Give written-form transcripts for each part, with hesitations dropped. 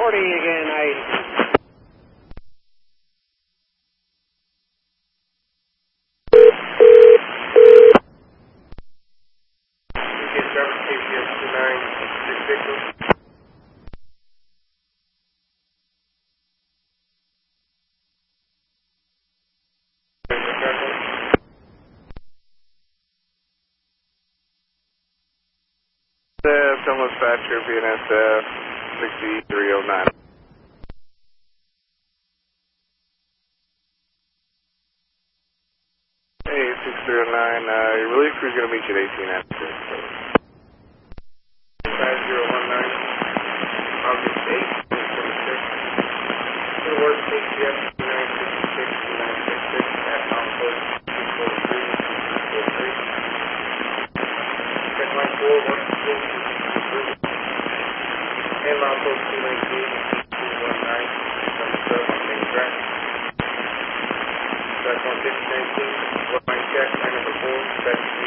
Reporting again, I... Someone's Thatcher, BNSF 6309. Hey, 6309, your relief crew's going to meet you at 18 after. 5019, August 8th, 2026. To the work, KCF 2966 at outpost 243. Check line 4, 1 and outpost 219, 219, sub on main track. Track on 5019, line check, line number 4, back to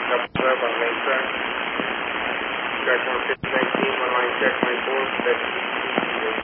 Track 1 5019, one line check, line 4,